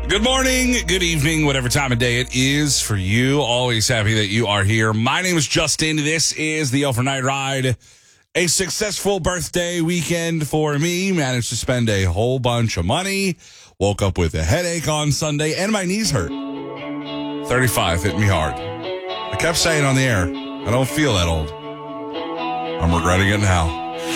Good morning, good evening, whatever time of day it is for you. Always happy that you are here. My name is Justin. This is the Overnight Ride. A successful birthday weekend for me. Managed to spend a whole bunch of money. Woke up with a headache on Sunday, and my knees hurt. 35 hit me hard. I kept saying on the air, I don't feel that old. I'm regretting it now.